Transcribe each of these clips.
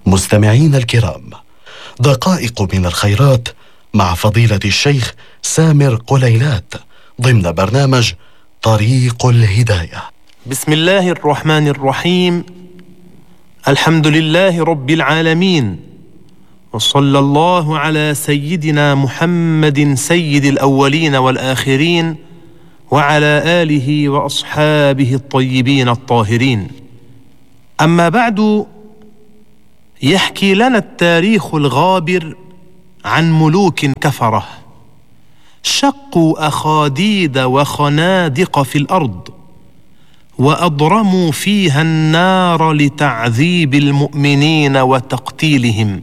مستمعين الكرام، دقائق من الخيرات مع فضيلة الشيخ سامر قليلات ضمن برنامج طريق الهداية. بسم الله الرحمن الرحيم. الحمد لله رب العالمين، وصلى الله على سيدنا محمد سيد الأولين والآخرين وعلى آله وأصحابه الطيبين الطاهرين. أما بعد، يحكي لنا التاريخ الغابر عن ملوك كفرة شقوا أخاديد وخنادق في الأرض، وأضرموا فيها النار لتعذيب المؤمنين وتقتيلهم.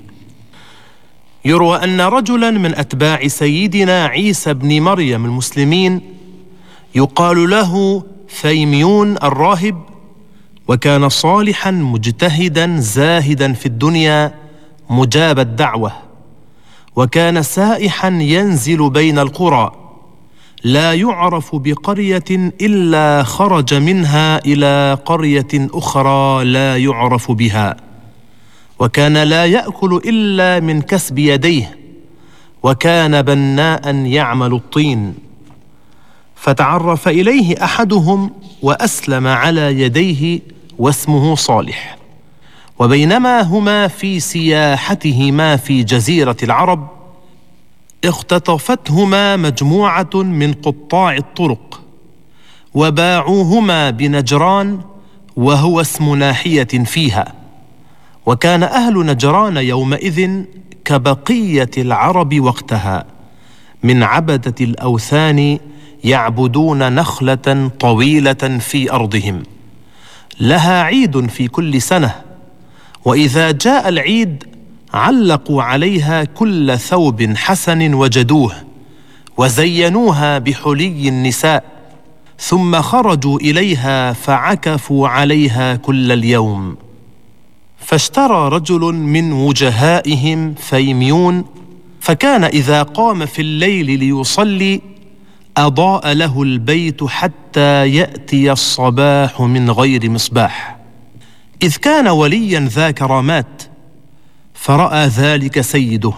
يروى أن رجلا من أتباع سيدنا عيسى بن مريم المسلمين يقال له فيميون الراهب، وكان صالحا مجتهدا زاهدا في الدنيا مجاب الدعوة، وكان سائحا ينزل بين القرى، لا يعرف بقرية إلا خرج منها إلى قرية أخرى لا يعرف بها، وكان لا يأكل إلا من كسب يديه، وكان بناء يعمل الطين. فتعرف إليه أحدهم وأسلم على يديه، واسمه صالح. وبينما هما في سياحتهما في جزيرة العرب، اختطفتهما مجموعة من قطاع الطرق، وباعوهما بنجران، وهو اسم ناحية فيها. وكان أهل نجران يومئذ كبقية العرب وقتها من عبدة الأوثان، يعبدون نخلة طويلة في أرضهم لها عيد في كل سنة، وإذا جاء العيد علقوا عليها كل ثوب حسن وجدوه، وزينوها بحلي النساء، ثم خرجوا إليها فعكفوا عليها كل اليوم. فاشترى رجل من وجهائهم فيميون، فكان إذا قام في الليل ليصلي أضاء له البيت حتى يأتي الصباح من غير مصباح، إذ كان وليا ذا كرامات. فرأى ذلك سيده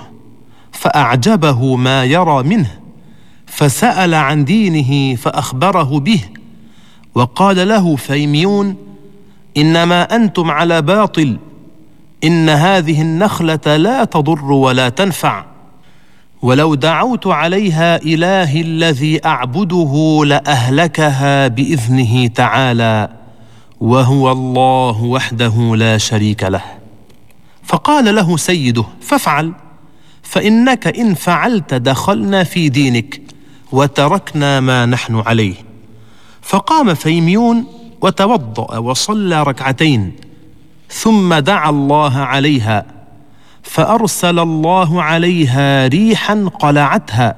فأعجبه ما يرى منه، فسأل عن دينه فأخبره به، وقال له فيميون: إنما أنتم على باطل، إن هذه النخلة لا تضر ولا تنفع، ولو دعوت عليها إلهي الذي أعبده لأهلكها بإذنه تعالى، وهو الله وحده لا شريك له. فقال له سيده: فافعل، فإنك إن فعلت دخلنا في دينك وتركنا ما نحن عليه. فقام فيميون وتوضأ وصلى ركعتين، ثم دعا الله عليها، فأرسل الله عليها ريحا قلعتها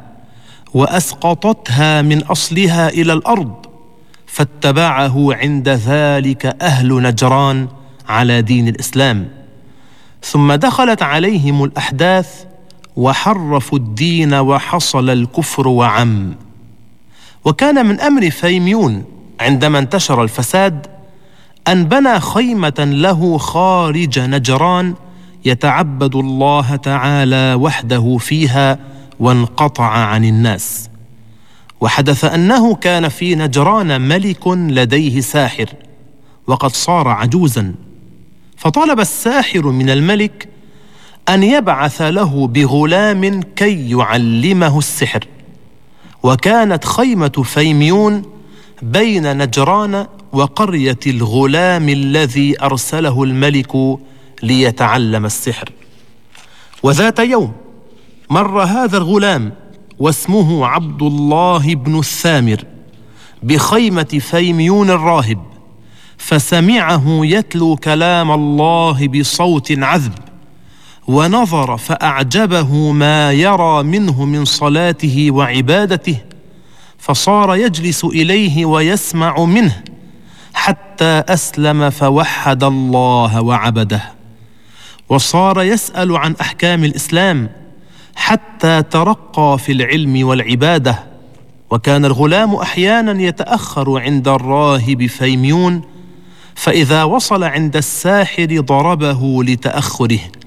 وأسقطتها من أصلها إلى الأرض، فاتبعه عند ذلك أهل نجران على دين الإسلام. ثم دخلت عليهم الأحداث وحرفوا الدين، وحصل الكفر وعم. وكان من أمر فيميون عندما انتشر الفساد أن بنى خيمة له خارج نجران يتعبد الله تعالى وحده فيها، وانقطع عن الناس. وحدث أنه كان في نجران ملك لديه ساحر، وقد صار عجوزا، فطلب الساحر من الملك أن يبعث له بغلام كي يعلمه السحر. وكانت خيمة فيميون بين نجران وقرية الغلام الذي أرسله الملك ليتعلم السحر. وذات يوم مر هذا الغلام واسمه عبد الله بن الثامر بخيمة فيميون الراهب، فسمعه يتلو كلام الله بصوت عذب، ونظر فأعجبه ما يرى منه من صلاته وعبادته، فصار يجلس إليه ويسمع منه حتى أسلم فوحد الله وعبده، وصار يسأل عن أحكام الإسلام حتى ترقى في العلم والعبادة. وكان الغلام أحيانا يتأخر عند الراهب فيميون، فإذا وصل عند الساحر ضربه لتأخره،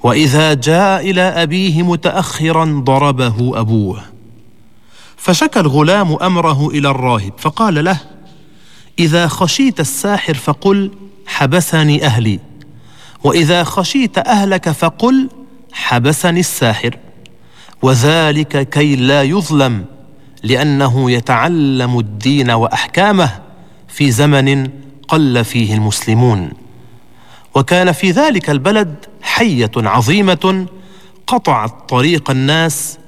وإذا جاء إلى أبيه متأخرا ضربه أبوه. فشكى الغلام أمره إلى الراهب فقال له: إذا خشيت الساحر فقل حبسني أهلي، وإذا خشيت أهلك فقل حبسني الساحر، وذلك كي لا يظلم، لأنه يتعلم الدين وأحكامه في زمن قل فيه المسلمون. وكان في ذلك البلد حية عظيمة قطعت طريق الناس